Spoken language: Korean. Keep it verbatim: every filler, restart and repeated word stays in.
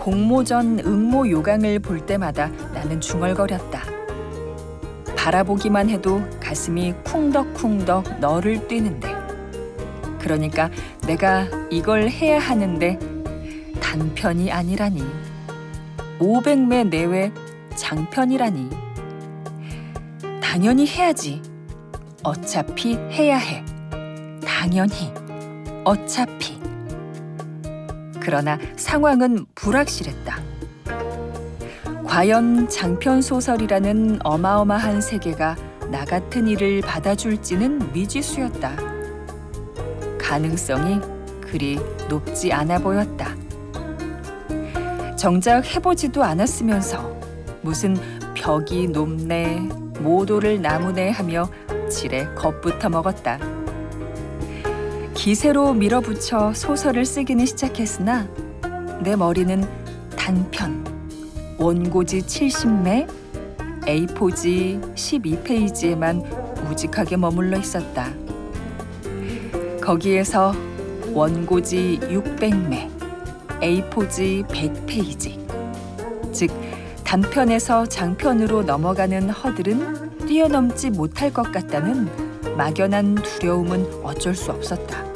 공모전 응모 요강을 볼 때마다 나는 중얼거렸다. 바라보기만 해도 가슴이 쿵덕쿵덕 너를 뛰는데. 그러니까 내가 이걸 해야 하는데 단편이 아니라니. 오백 매 내외 장편이라니. 당연히 해야지. 어차피 해야 해. 당연히. 어차피. 그러나 상황은 불확실했다. 과연 장편 소설이라는 어마어마한 세계가 나 같은 일을 받아줄지는 미지수였다. 가능성이 그리 높지 않아 보였다. 정작 해보지도 않았으면서 무슨 벽이 높네, 모도를 나무네 하며 지레 겁부터 먹었다. 기세로 밀어붙여 소설을 쓰기는 시작했으나 내 머리는 단편, 원고지 칠십 매, 에이포지 십이 페이지에만 우직하게 머물러 있었다. 거기에서 원고지 육백 매, 에이포지 백 페이지, 즉 단편에서 장편으로 넘어가는 허들은 뛰어넘지 못할 것 같다는 막연한 두려움은 어쩔 수 없었다.